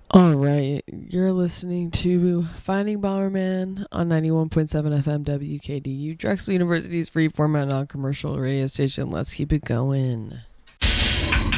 All right, you're listening to Finding Bomberman on 91.7 FM WKDU, Drexel University's free format non-commercial radio station. Let's keep it going.